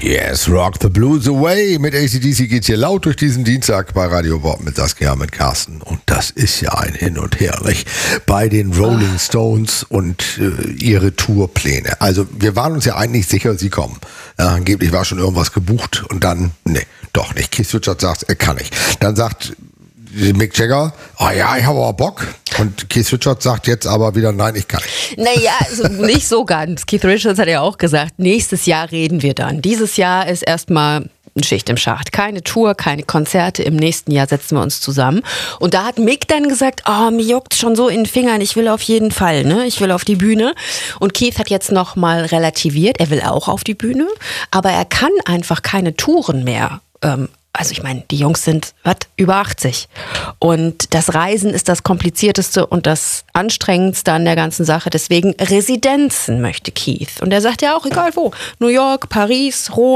Yes, rock the blues away. Mit AC/DC geht's hier laut durch diesen Dienstag bei Radio Bob mit Saskia, mit Carsten. Und das ist ja ein Hin und Her, nicht? Bei den Rolling Stones und ihre Tourpläne. Also wir waren uns ja eigentlich sicher, sie kommen. Ja, angeblich war schon irgendwas gebucht und dann, nee, doch nicht. Keith Richards sagt, er kann nicht. Dann sagt Mick Jagger, ja, ich habe aber Bock. Und Keith Richards sagt jetzt aber wieder, nein, ich kann nicht. Naja, also nicht so ganz. Keith Richards hat ja auch gesagt, nächstes Jahr reden wir dann. Dieses Jahr ist erstmal eine Schicht im Schacht. Keine Tour, keine Konzerte. Im nächsten Jahr setzen wir uns zusammen. Und da hat Mick dann gesagt, mir juckt's schon so in den Fingern. Ich will auf jeden Fall, ne? Ich will auf die Bühne. Und Keith hat jetzt nochmal relativiert. Er will auch auf die Bühne. Aber er kann einfach keine Touren mehr. Also ich meine, die Jungs sind, über 80. Und das Reisen ist das Komplizierteste und das Anstrengendste an der ganzen Sache. Deswegen Residenzen möchte Keith. Und er sagt ja auch, egal wo. New York, Paris, Rom.